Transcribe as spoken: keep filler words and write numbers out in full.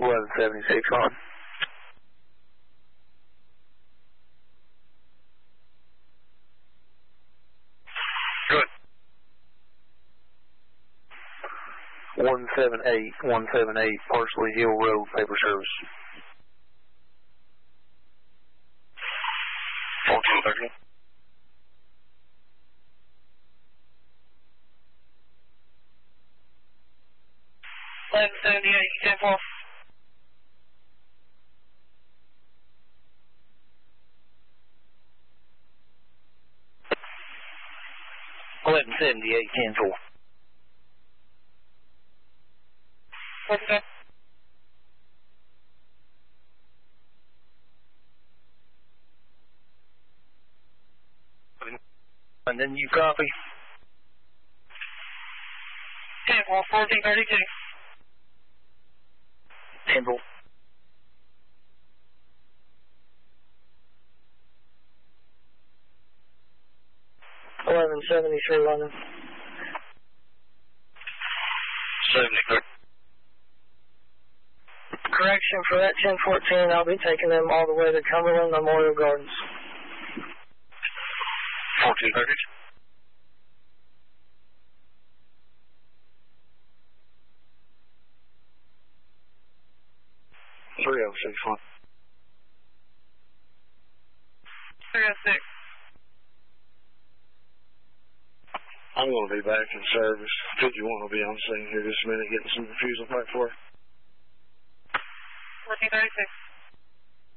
eleven seventy-six on. Good. one seven eight, one seven eight, Parsley Hill Road, paper service. fourteen thirty. eleven seventy-eight, ten four. eleven seventy-eight, ten four. Okay. And then you copy? ten four, fourteen thirty-two. ten four. eleven seventy-three, London. seventy-three. Correction for that ten fourteen, I'll be taking them all the way to Cumberland Memorial Gardens. fourteen thirty. three oh six one. three oh six. I'm going to be back in service. fifty-one will be on scene here just a minute, getting some refusal back for her. fourteen thirty-six.